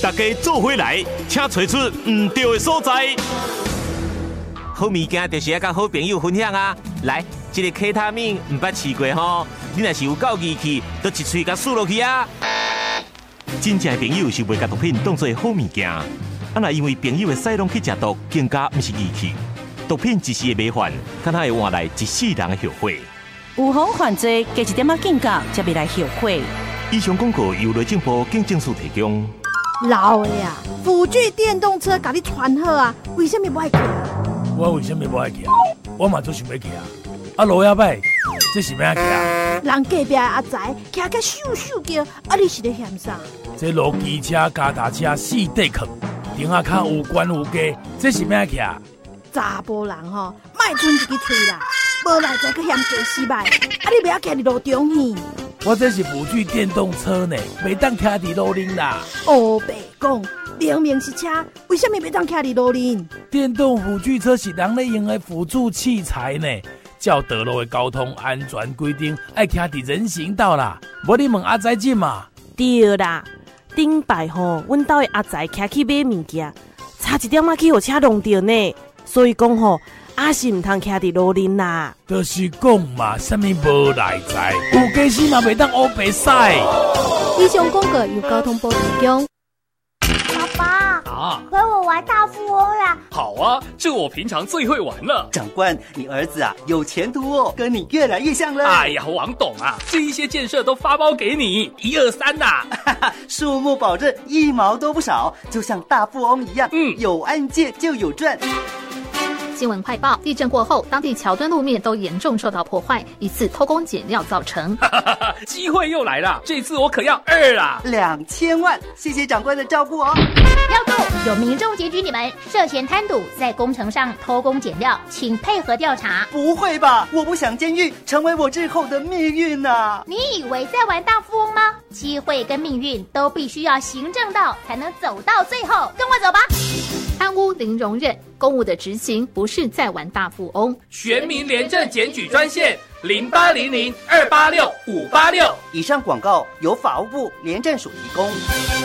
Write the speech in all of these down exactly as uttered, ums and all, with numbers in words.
大家做回来，请找出唔对的所在。 好物件就是要甲好朋友分享啊！来，这个 K 他命唔捌试过吼，你若是有够义气，都一喙甲输落去啊！真正的朋友是袂甲毒品当作好物件，啊若因为朋友的使用去食毒，更加唔是义气。毒品一时的迷幻，敢若会换来一世人的后悔。 有防犯罪，加一点仔警觉，才袂来后悔。 以上广告由内政部警政署提供。 老的呀，辅具电动车甲你传好啊，为什么不爱骑？ 我为什么不爱骑？我嘛做想要骑啊！啊，路也歹，这是要骑啊？ 人隔壁阿财骑个咻咻叫，啊你是咧嫌啥？ 这路机车、脚踏车四地壳，顶下骹有悬有低，这是要骑啊？ 查甫人吼，莫存一支喙啦，无来再去嫌驾驶歹，啊你不要骑伫路中去。 我这是辅具电动车呢，袂当骑伫路顶啦。 哦，白讲，明明是车，为什么袂当骑伫路顶？ 电动辅具车是人咧用的辅助器材呢，照道路的交通安全规定，爱骑伫人行道啦。无你问阿仔姐嘛？ 对啦，顶摆吼，阮兜的阿仔骑去买物件，差一点仔去互车弄着呢，所以讲吼。阿是唔通骑伫路顶啦， 就是讲嘛，什么无来在，有驾驶嘛袂当乌白驶。 以上广告由交通部提供。 爸爸啊，陪我玩大富翁啦！ 好啊，这我平常最会玩了。 长官，你儿子啊有前途哦，跟你越来越像了。 哎呀，王董啊，这一些建设都发包给你，一二三呐、 啊！数目保证一毛都不少，就像大富翁一样。嗯，有案件就有赚。 新闻快报：地震过后，当地桥墩路面都严重受到破坏，疑似偷工减料造成。 机会又来了，这次我可要二啦， 两千万！谢谢长官的照顾哦。 要购有民众检举你们涉嫌贪赌，在工程上偷工减料，请配合调查。 不会吧？我不想监狱成为我日后的命运啊！ 你以为在玩大富翁吗？机会跟命运都必须要行正道，才能走到最后。跟我走吧。 贪污零容忍，公务的执行不是在玩大富翁。 全民廉政检举专线零八零零二八六五八六。 以上广告由法务部廉政署提供。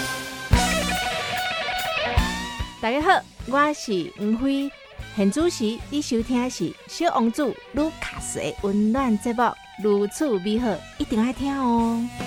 大家好，我是吴辉。现主持你收听的是小王子卢卡斯的温暖节目，如此美好，一定要听哦。